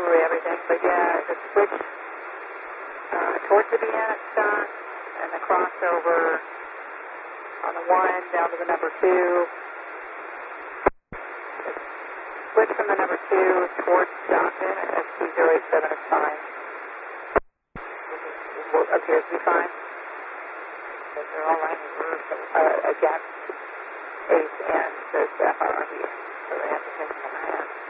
absolutely everything. But yeah, the switch towards the Vienna stunt and the crossover on the 1 down to the number 2. Switch from the number 2 towards Johnson at ST087 is fine. Appears to be fine. But they're all line reverse. Against ACE and the FRRB. So they have to take